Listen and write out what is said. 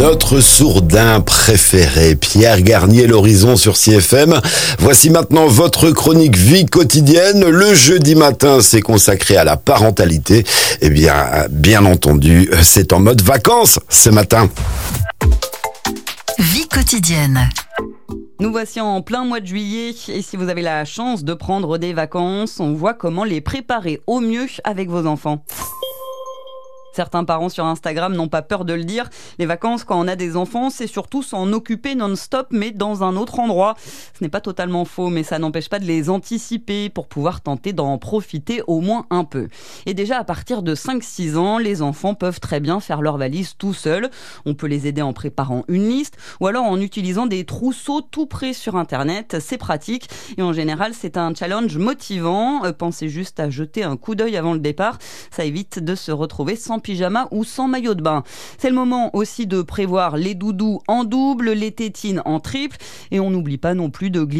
Notre sourdin préféré, Pierre Garnier, l'Horizon sur CFM. Voici maintenant votre chronique vie quotidienne. Le jeudi matin, c'est consacré à la parentalité. Eh bien entendu, c'est en mode vacances ce matin. Vie quotidienne. Nous voici en plein mois de juillet et si vous avez la chance de prendre des vacances, on voit comment les préparer au mieux avec vos enfants. Certains parents sur Instagram n'ont pas peur de le dire. Les vacances, quand on a des enfants, c'est surtout s'en occuper non-stop, mais dans un autre endroit. Ce n'est pas totalement faux, mais ça n'empêche pas de les anticiper pour pouvoir tenter d'en profiter au moins un peu. Et déjà, à partir de 5-6 ans, les enfants peuvent très bien faire leur valise tout seuls. On peut les aider en préparant une liste ou alors en utilisant des trousseaux tout prêts sur Internet. C'est pratique et en général, c'est un challenge motivant. Pensez juste à jeter un coup d'œil avant le départ. Ça évite de se retrouver sans pyjama ou sans maillot de bain. C'est le moment aussi de prévoir les doudous en double, les tétines en triple et on n'oublie pas non plus de glisser